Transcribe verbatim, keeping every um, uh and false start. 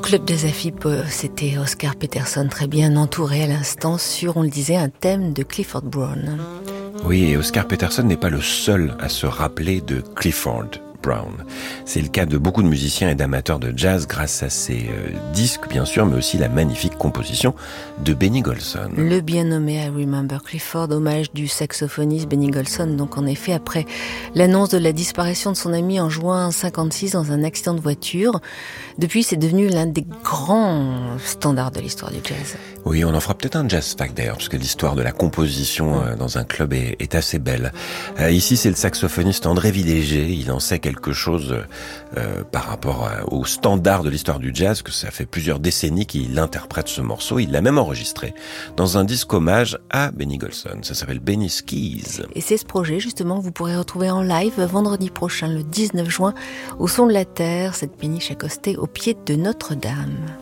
Club des Afip, c'était Oscar Peterson, très bien entouré à l'instant sur, on le disait, un thème de Clifford Brown. Oui, et Oscar Peterson n'est pas le seul à se rappeler de Clifford Brown. C'est le cas de beaucoup de musiciens et d'amateurs de jazz grâce à ses euh, disques, bien sûr, mais aussi la magnifique composition de Benny Golson. Le bien nommé I Remember Clifford, hommage du saxophoniste Benny Golson. Donc en effet, après l'annonce de la disparition de son ami en juin cinquante-six dans un accident de voiture, depuis c'est devenu l'un des grands standards de l'histoire du jazz. Oui, on en fera peut-être un jazz fact d'ailleurs, parce que l'histoire de la composition euh, dans un club est, est assez belle. Euh, ici, c'est le saxophoniste André Villéger. Il en sait quelque chose euh, par rapport à, au standard de l'histoire du jazz, que ça fait plusieurs décennies qu'il interprète ce morceau. Il l'a même enregistré dans un disque hommage à Benny Golson. Ça s'appelle Benny's Keys. Et c'est ce projet, justement, que vous pourrez retrouver en live vendredi prochain, le dix-neuf juin, au Son de la Terre, cette péniche accostée au pied de Notre-Dame.